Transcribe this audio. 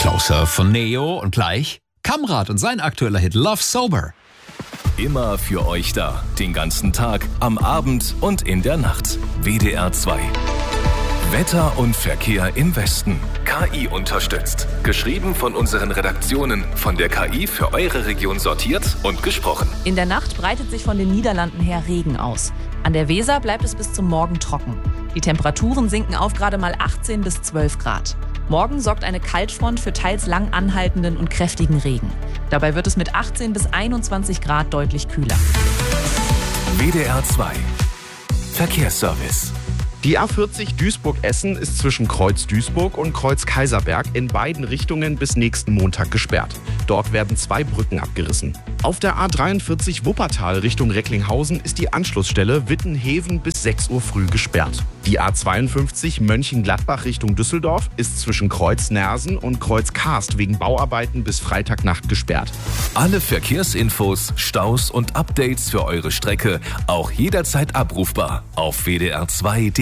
Closer von Neo und gleich Kamrat und sein aktueller Hit Love Sober. Immer für euch da, den ganzen Tag, am Abend und in der Nacht. WDR 2. Wetter und Verkehr im Westen. KI unterstützt. Geschrieben von unseren Redaktionen, von der KI für eure Region sortiert und gesprochen. In der Nacht breitet sich von den Niederlanden her Regen aus. An der Weser bleibt es bis zum Morgen trocken. Die Temperaturen sinken auf gerade mal 18 bis 12 Grad. Morgen sorgt eine Kaltfront für teils lang anhaltenden und kräftigen Regen. Dabei wird es mit 18 bis 21 Grad deutlich kühler. WDR 2. Verkehrsservice. Die A40 Duisburg-Essen ist zwischen Kreuz Duisburg und Kreuz Kaiserberg in beiden Richtungen bis nächsten Montag gesperrt. Dort werden 2 Brücken abgerissen. Auf der A43 Wuppertal Richtung Recklinghausen ist die Anschlussstelle Wittenheven bis 6 Uhr früh gesperrt. Die A52 Mönchengladbach Richtung Düsseldorf ist zwischen Kreuz Nersen und Kreuz Karst wegen Bauarbeiten bis Freitagnacht gesperrt. Alle Verkehrsinfos, Staus und Updates für eure Strecke auch jederzeit abrufbar auf WDR2.de.